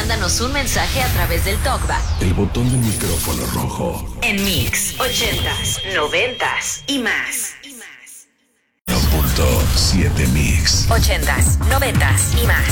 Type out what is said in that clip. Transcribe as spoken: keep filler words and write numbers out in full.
mándanos un mensaje a través del TalkBack. El botón del micrófono rojo. En Mix, ochentas, noventas y más. uno punto siete Mix. Ochentas, noventas y más.